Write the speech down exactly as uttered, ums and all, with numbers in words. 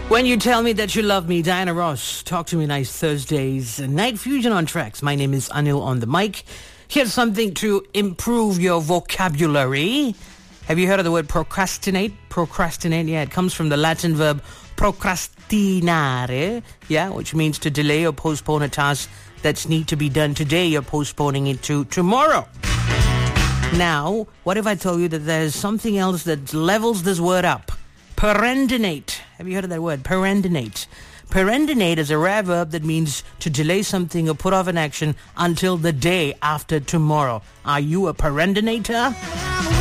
When you tell me that you love me, Diana Ross, talk to me nice Thursdays, Night Fusion on Tracks. My name is Anil on the mic. Here's something to improve your vocabulary. Have you heard of the word procrastinate? Procrastinate, yeah, it comes from the Latin verb procrastinare, yeah, which means to delay or postpone a task that's need to be done today. You're postponing it to tomorrow. Now, what if I told you that there's something else that levels this word up? Perendinate. Have you heard of that word? Perendinate. Perendinate is a rare verb that means to delay something or put off an action until the day after tomorrow. Are you a perendinator?